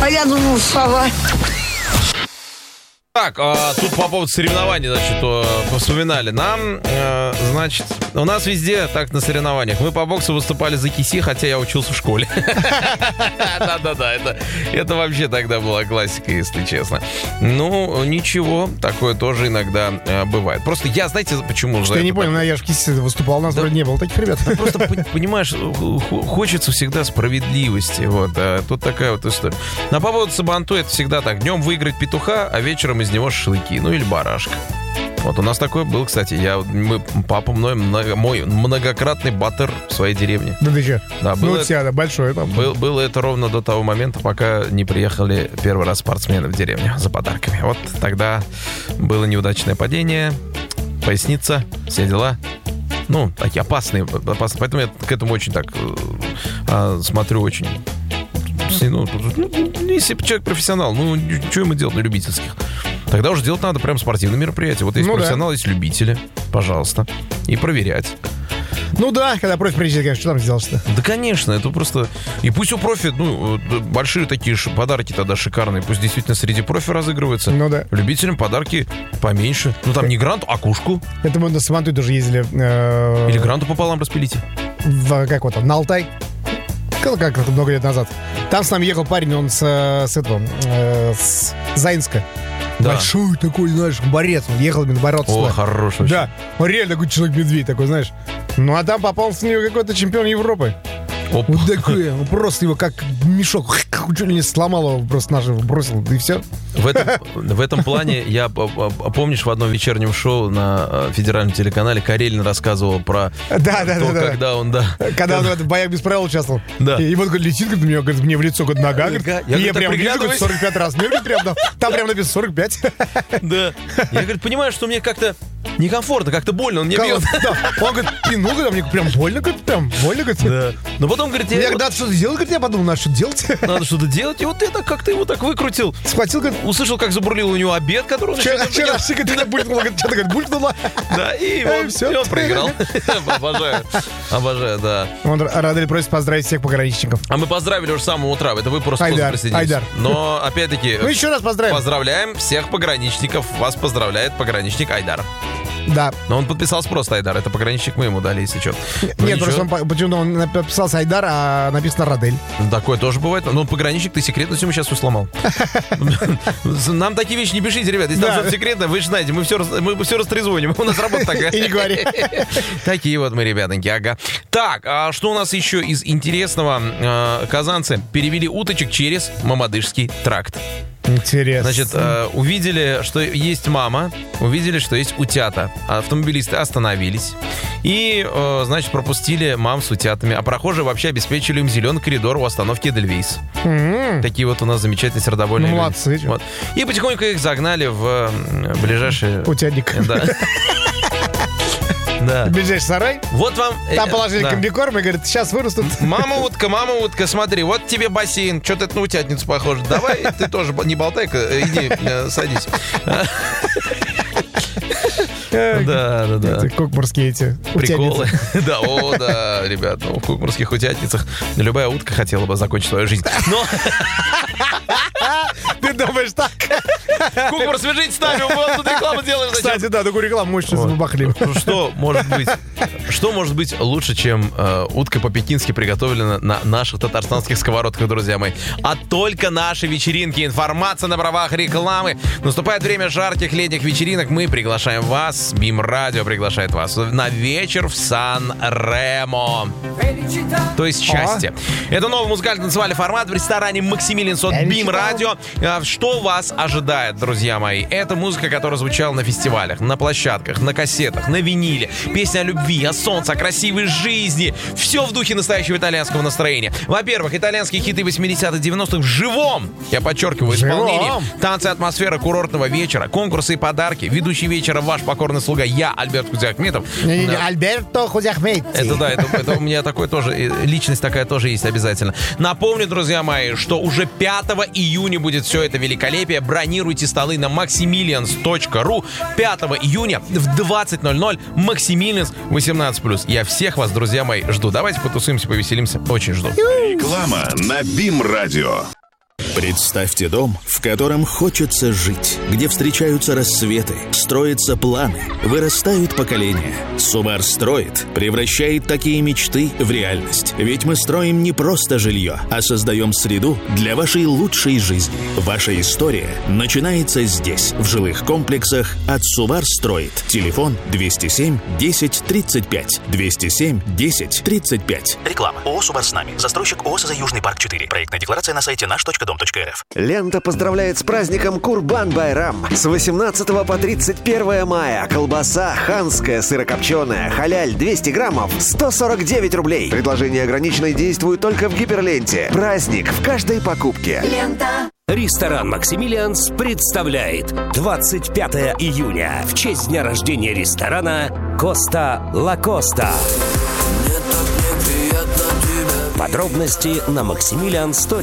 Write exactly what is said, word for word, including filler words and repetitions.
я думал, сова. Так, а, тут по поводу соревнований, значит, о, вспоминали. Нам, э, значит, у нас везде так на соревнованиях. Мы по боксу выступали за КИСИ, хотя я учился в школе. Да-да-да, это, это вообще тогда была классика, если честно. Ну, ничего, такое тоже иногда э, бывает. Просто я, знаете, почему... Что я не понял, я же в КИСИ выступал, у нас вроде не было таких ребят. Просто, понимаешь, хочется всегда справедливости. Вот, а тут такая вот история. На по поводу Сабантуй это всегда так. Днем выиграть петуха, а вечером из него шашлыки, ну или барашка. Вот у нас такое было, кстати. Я, мы, папа мной, много, мой многократный баттер в своей деревне. Да ты че? Да, ну, это, тебя, да, большое там. Был, было это ровно до того момента, пока не приехали первый раз спортсмены в деревню за подарками. Вот тогда было неудачное падение, поясница, все дела. Ну, такие опасные, опасные. Поэтому я к этому очень так э, смотрю, очень... Ну, если человек профессионал, ну, что ему делать на любительских? Тогда уже делать надо прям спортивные мероприятия. Вот есть ну, профессионал, да. Есть любители, пожалуйста. И проверять. Ну да, когда профи приезжает, конечно, что там сделаешь-то? Да, конечно, это просто... И пусть у профи, ну, большие такие подарки тогда шикарные. Пусть действительно среди профи разыгрываются. Ну да. Любителям подарки поменьше. Ну там не грант, а кушку. Это мы на Сабантуй тоже ездили. Э- Или гранту пополам распилите. В, как вот там, на Алтай. Как, как много лет назад. Там с нами ехал парень, он с, с этого, э, с Заинска. Да. Большой такой, знаешь, борец. Он ехал именно бороться. О, хороший. Да, он реально такой человек-медведь такой, знаешь. Ну, а там попался на него какой-то чемпион Европы. Оп. Вот такой, он просто его как мешок, чуть ли не сломал его, просто наш его бросил, и все. В этом, в этом плане, я, помнишь, в одном вечернем шоу на федеральном телеканале Карелин рассказывал про да, да, то, да, когда да. он, да. Когда он в боях без правил участвовал. Да. И вот летит, говорит, мне, говорит, мне в лицо, говорит, нога, говорит, я, и я, я прям вижу, говорит, сорок пять раз. Мне, говорит, прям, там прям написано сорок пять. Да. Я, говорит, понимаю, что мне как-то некомфортно, как-то больно, он мне бьет. Да. Он говорит, пину, говорит, мне прям больно, говорит, прям больно, говорит. Да. Но потом, говорит, я... Я когда что-то сделал, говорит, я подумал, надо что-то делать. Надо что-то делать, и вот я так как-то его так выкрутил. Схватил, говорит... Услышал, как забурлил у него обед, который он... Вчера, вчера, вчера, говорит, булькнула, говорит, что-то, говорит, булькнула. Да, и он, все. И он проиграл. Обожаю, обожаю, да. Он Радель просит поздравить всех пограничников. А мы поздравили уже с самого утра, это вы просто Айдар, Айдар. Но, опять-таки... Ну, еще раз поздравим. Поздравляем всех пограничников. Вас поздравляет пограничник Айдар. Да. Но он подписался просто Айдар. Это пограничник мы ему дали, если что. Ну, нет, просто он, почему-то он написался Айдар, а написано Радель. Такое тоже бывает. Ну, пограничник, ты секретность ему сейчас все сломал. Нам такие вещи не пишите, ребят. Если там что-то секретное, вы же знаете, мы все, мы все растрезвоним. У нас работа такая. И не говори. Такие вот мы, ребятоньки, ага. Так, а что у нас еще из интересного? Казанцы перевели уточек через Мамадышский тракт. Интересно. Значит, э, увидели, что есть мама, увидели, что есть утята. Автомобилисты остановились и, э, значит, пропустили мам с утятами. А прохожие вообще обеспечили им зеленый коридор у остановки Эдельвейс. Mm-hmm. Такие вот у нас замечательные сердобольные ну, молодцы, люди. Вот. И потихоньку их загнали в ближайший... Утятник. Да. Да. Ближайший сарай. Вот вам... Там положили да. комбикорм и говорят, сейчас вырастут. Мама утка, мама утка, смотри, вот тебе бассейн. Что-то это на утятницу похоже. Давай, ты тоже не болтай-ка, иди, садись. Да, да, да. Кукмурские эти приколы. Да, о, да, ребят, ну, в кукмурских утятницах любая утка хотела бы закончить свою жизнь. Но... Ты думаешь так? Кукмур, свяжитесь с нами, мы тут рекламу делаем. Кстати, да, такую рекламу мощно забахали. Что может быть? Что может быть лучше, чем э, утка по-пекински приготовлена на наших татарстанских сковородках, друзья мои? А только наши вечеринки. Информация на правах рекламы. Наступает время жарких летних вечеринок. Мы приглашаем вас, Бим Радио приглашает вас на вечер в Сан-Ремо. То есть счастье. А? Это новый музыкально-танцевальный формат в ресторане Максимилианс от Бим Радио. Что вас ожидает, друзья мои? Это музыка, которая звучала на фестивалях, на площадках, на кассетах, на виниле. Песня о любви, о солнце, о красивой жизни. Все в духе настоящего итальянского настроения. Во-первых, итальянские хиты восьмидесятых, девяностых в живом, я подчеркиваю, исполнении. Танцы, атмосфера курортного вечера, конкурсы и подарки. Ведущий вечера ваш покорный слуга, я, Альберт Хузяхметов. Не-не-не, Альберто Хузяхметов. Это да, это, это у меня такой тоже, личность такая тоже есть обязательно. Напомню, друзья мои, что уже пятого июня будет все это великолепие. Бронируйте столы на максимилианс точка ру. пятого июня в двадцать ноль ноль Максимилианс восемнадцать плюс. Я всех вас, друзья мои, жду. Давайте потусуемся, повеселимся. Очень жду. Реклама на Бим Радио. Представьте дом, в котором хочется жить, где встречаются рассветы, строятся планы, вырастают поколения. Сувар строит, превращает такие мечты в реальность. Ведь мы строим не просто жилье, а создаем среду для вашей лучшей жизни. Ваша история начинается здесь, в жилых комплексах от Сувар строит. Телефон двести семь десять тридцать пять. двести семь десять тридцать пять. Реклама. ООО «Сувар с нами». Застройщик ООО «СЗ Южный парк четыре». Проектная декларация на сайте наш точка дом точка эр эф. Лента поздравляет с праздником Курбан-Байрам. С восемнадцатого по тридцать первое мая колбаса ханская сырокопченая халяль двести граммов сто сорок девять рублей. Предложение ограничено и действует только в Гиперленте. Праздник в каждой покупке. Лента. Ресторан «Максимилианс» представляет двадцать пятого июня в честь дня рождения ресторана «Коста Лакоста». Подробности на Максимилианс точка